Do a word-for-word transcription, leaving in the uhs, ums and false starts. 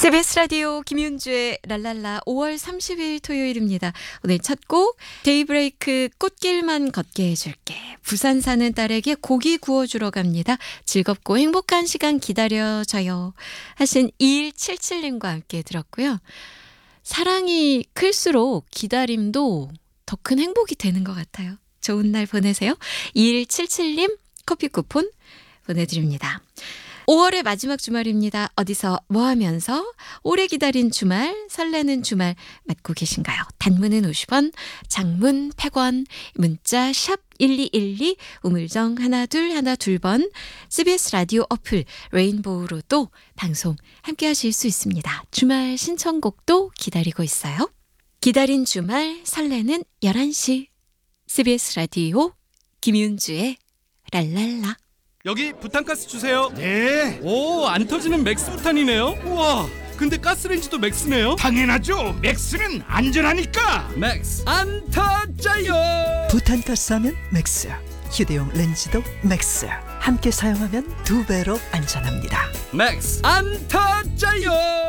씨비에스 라디오 김윤주의 랄랄라 오월 삼십일 토요일입니다. 오늘 첫 곡 데이브레이크 꽃길만 걷게 해줄게. 부산 사는 딸에게 고기 구워주러 갑니다. 즐겁고 행복한 시간 기다려줘요 하신 이일칠칠님과 함께 들었고요. 사랑이 클수록 기다림도 더 큰 행복이 되는 것 같아요. 좋은 날 보내세요. 이일칠칠님 커피 쿠폰 보내드립니다. 오월의 마지막 주말입니다. 어디서 뭐 하면서 오래 기다린 주말, 설레는 주말 맞고 계신가요? 단문은 오십 원, 장문 백 원, 문자 샵 일이일이, 우물정 하나 둘 하나 둘 번, 씨비에스 라디오 어플 레인보우로도 방송 함께 하실 수 있습니다. 주말 신청곡도 기다리고 있어요. 기다린 주말 설레는 열한 시 씨비에스 라디오 김윤주의 랄랄라. 여기 부탄가스 주세요. 네, 오, 안 터지는 맥스 부탄이네요. 우와, 근데 가스레인지도 맥스네요. 당연하죠. 맥스는 안전하니까. 맥스 안 터져요. 부탄가스 하면 맥스, 휴대용 렌즈도 맥스. 함께 사용하면 두 배로 안전합니다. 맥스 안 터져요.